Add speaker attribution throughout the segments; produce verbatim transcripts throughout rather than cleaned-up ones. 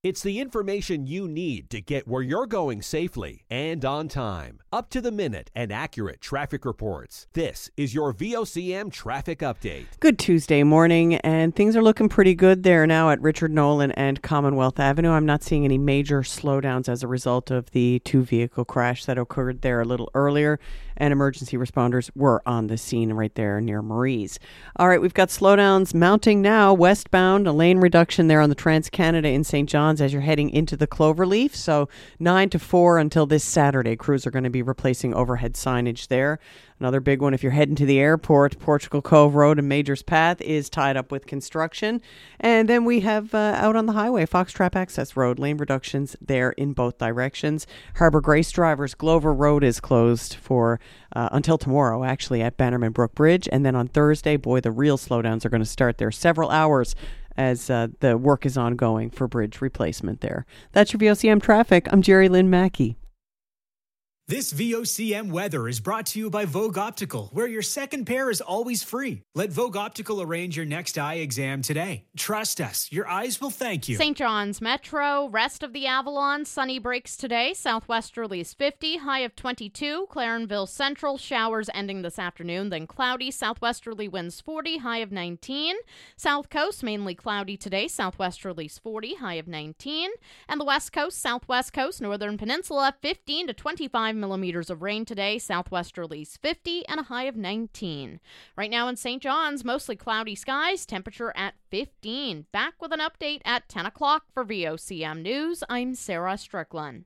Speaker 1: It's the information you need to get where you're going safely and on time. Up to the minute and accurate traffic reports. This is your V O C M Traffic Update.
Speaker 2: Good Tuesday morning, and things are looking pretty good there now at Richard Nolan and Commonwealth Avenue. I'm not seeing any major slowdowns as a result of the two-vehicle crash that occurred there a little earlier, and emergency responders were on the scene right there near Marie's. All right, we've got slowdowns mounting now westbound, a lane reduction there on the Trans-Canada in Saint John's as you're heading into the Cloverleaf. So nine to four until this Saturday. Crews are going to be replacing overhead signage there. Another big one, if you're heading to the airport, Portugal Cove Road and Major's Path is tied up with construction. And then we have uh, out on the highway, Foxtrap Access Road, lane reductions there in both directions. Harbour Grace drivers, Glover Road is closed for uh, until tomorrow, actually, at Bannerman Brook Bridge. And then on Thursday, boy, the real slowdowns are going to start there several hours as uh, the work is ongoing for bridge replacement there. That's your V O C M traffic. I'm Jerry Lynn Mackey.
Speaker 3: This V O C M weather is brought to you by Vogue Optical, where your second pair is always free. Let Vogue Optical arrange your next eye exam today. Trust us, your eyes will thank you.
Speaker 4: Saint John's Metro, rest of the Avalon, sunny breaks today. Southwesterlies fifty, high of twenty-two. Clarenville Central, showers ending this afternoon, then cloudy. Southwesterly winds forty, high of nineteen. South Coast, mainly cloudy today. Southwesterlies forty, high of nineteen. And the West Coast, Southwest Coast, Northern Peninsula, fifteen to twenty-five millimeters of rain today, southwesterlies fifty and a high of nineteen. Right now in Saint John's, mostly cloudy skies, temperature at fifteen. Back with an update at ten o'clock for V O C M News. I'm Sarah Strickland.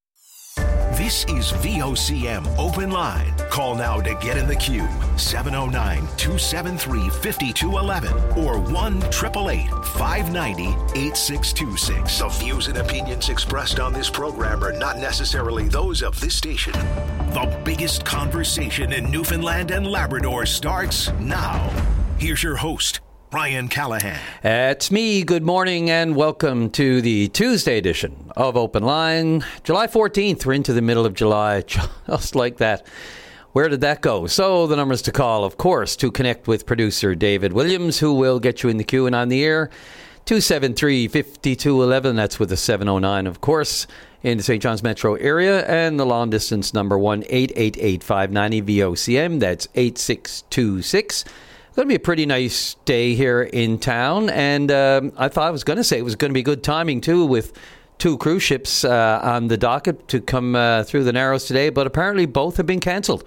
Speaker 5: This is V O C M Open Line. Call now to get in the queue. seven oh nine, two seven three, five two one one or one eight eight eight, five nine zero, eight six two six. The views and opinions expressed on this program are not necessarily those of this station. The biggest conversation in Newfoundland and Labrador starts now. Here's your host, Brian Callahan.
Speaker 6: It's me. Good morning and welcome to the Tuesday edition of Open Line. July fourteenth, we're into the middle of July, just like that. Where did that go? So the numbers to call, of course, to connect with producer David Williams, who will get you in the queue and on the air. two seven three, five two one one, that's with a seven oh nine, of course, in the Saint John's metro area. And the long distance number one eight eight eight, five nine zero, V O C M, that's eight six two six. It's going to be a pretty nice day here in town, and um, I thought I was going to say it was going to be good timing, too, with two cruise ships uh, on the docket to come uh, through the Narrows today, but apparently both have been cancelled.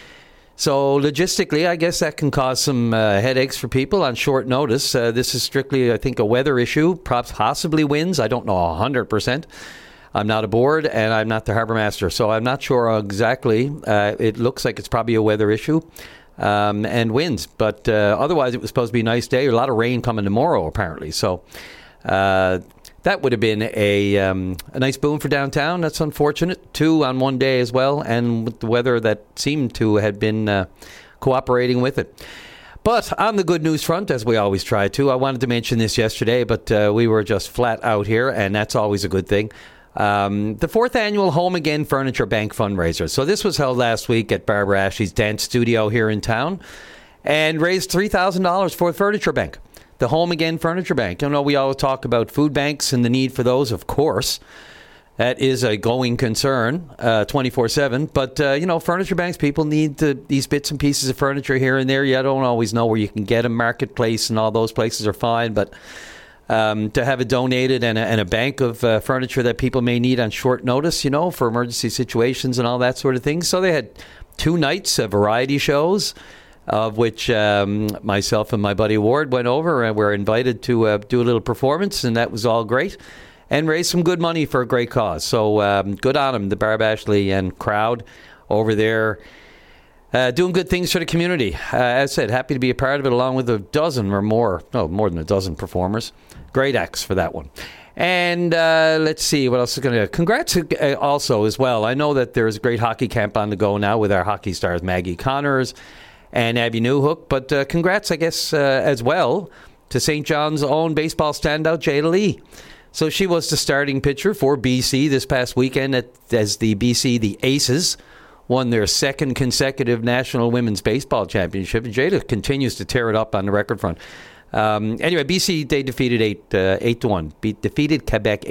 Speaker 6: So logistically, I guess that can cause some uh, headaches for people on short notice. Uh, this is strictly, I think, a weather issue, perhaps possibly winds. I don't know one hundred percent. I'm not aboard, and I'm not the harbour master, so I'm not sure exactly. Uh, it looks like it's probably a weather issue. Um, and winds, but uh, otherwise it was supposed to be a nice day. A lot of rain coming tomorrow, apparently. So uh, that would have been a um, a nice boon for downtown. That's unfortunate. Two on one day as well, and with the weather that seemed to have been uh, cooperating with it. But on the good news front, as we always try to, I wanted to mention this yesterday, but uh, we were just flat out here, and that's always a good thing. Um, the fourth annual Home Again Furniture Bank fundraiser. So this was held last week at Barbara Ashley's dance studio here in town and raised three thousand dollars for the Furniture Bank, the Home Again Furniture Bank. You know, we always talk about food banks and the need for those, of course. That is a going concern uh, twenty-four seven. But, uh, you know, furniture banks, people need the, these bits and pieces of furniture here and there. You don't always know where you can get them. Marketplace and all those places are fine, but Um, to have it donated and a, and a bank of uh, furniture that people may need on short notice, you know, for emergency situations and all that sort of thing. So they had two nights of variety shows, of which um, myself and my buddy Ward went over and were invited to uh, do a little performance, and that was all great, and raised some good money for a great cause. So um, good on them, the Barb Ashley and crowd over there. Uh, doing good things for the community. Uh, as I said, happy to be a part of it, along with a dozen or more, no, more than a dozen performers. Great acts for that one. And uh, let's see, what else is going to... Congrats uh, also as well. I know that there's a great hockey camp on the go now with our hockey stars Maggie Connors and Abby Newhook. But uh, congrats, I guess, uh, as well to Saint John's own baseball standout, Jada Lee. So she was the starting pitcher for B C this past weekend at, as the B C, the Aces, won their second consecutive National Women's Baseball Championship. And Jada continues to tear it up on the record front. Um, anyway, B C, they defeated eight, uh, eight to one. Beat, defeated Quebec